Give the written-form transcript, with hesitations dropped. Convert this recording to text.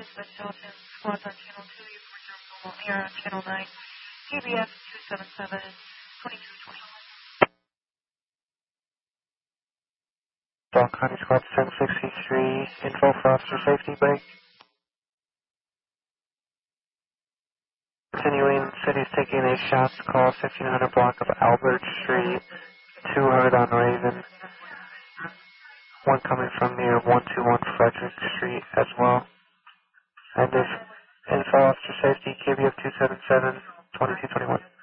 Shelton, squads on Channel 2, you report your air on Channel 9, KBF 277, 2220. Dock County Squad 763, info for officer safety, break. Continuing, city's taking a shots call, 1500 block of Albert Street, 200 on Raven. One coming from near 121 Frederick Street as well. And if info officer safety, KBF 277, 2221.